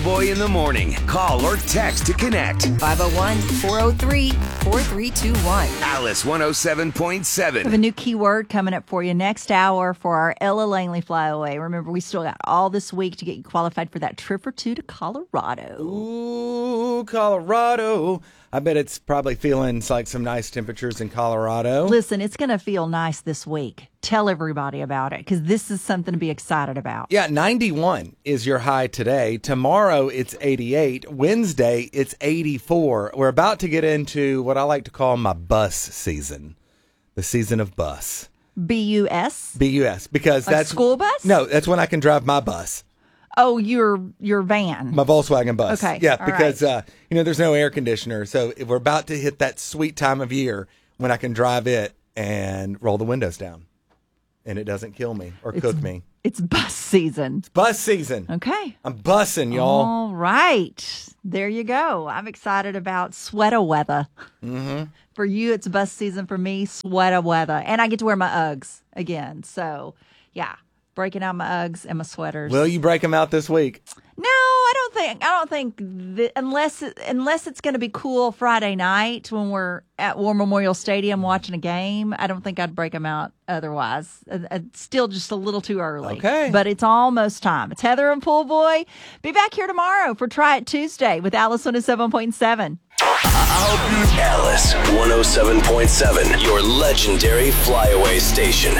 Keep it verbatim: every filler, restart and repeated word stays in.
Boy in the morning. Call or text to connect. five oh one, four oh three, four three two one. Alice one oh seven point We have a seven. new keyword coming up for you next hour for our Ella Langley flyaway. Remember, we still got all this week to get you qualified for that trip or two to Colorado. Ooh, Colorado. I bet it's probably feeling like some nice temperatures in Colorado. Listen, it's going to feel nice this week. Tell everybody about it because this is something to be excited about. Yeah, ninety-one is your high today. Tomorrow it's eighty-eight. Wednesday it's eighty-four. We're about to get into what I like to call my bus season, the season of bus. B U S? B U S, because Like that's school bus? No, that's when I can drive my bus. Oh, your your van. My Volkswagen bus. Okay, Yeah, all because, right. uh, you know, there's no air conditioner. So we're about to hit that sweet time of year when I can drive it and roll the windows down. And it doesn't kill me or It's- cook me. It's bus season. Bus season. Okay. I'm bussing, y'all. All right. There you go. I'm excited about sweater weather. Mm-hmm. For you, it's bus season. For me, sweater weather. And I get to wear my Uggs again. So, yeah, breaking out my Uggs and my sweaters. Will you break them out this week? No, I don't think. I don't think that unless it, unless it's going to be cool Friday night when we're at War Memorial Stadium watching a game. I don't think I'd break them out otherwise. Uh, uh, still just a little too early. Okay. But it's almost time. It's Heather and Pool Boy. Be back here tomorrow for Try It Tuesday with Alice one oh seven point seven. Alice one oh seven point seven, your legendary flyaway station.